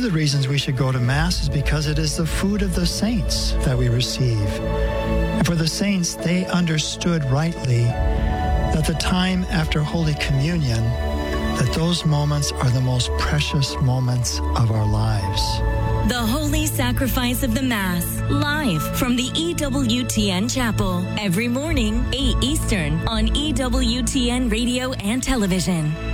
of the reasons we should go to Mass is because it is the food of the saints that we receive. And for the saints, they understood rightly that the time after Holy Communion, that those moments are the most precious moments of our lives. The Holy Sacrifice of the Mass, live from the EWTN Chapel, every morning, 8 Eastern, on EWTN Radio and Television.